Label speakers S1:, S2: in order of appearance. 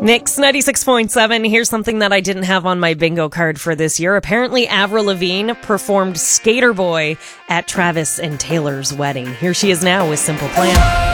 S1: Nick's 96.7. Here's something that I didn't have on my bingo card for this year. Apparently, Avril Lavigne performed Skater Boy at Travis and Taylor's wedding. Here she is now with Simple Plan.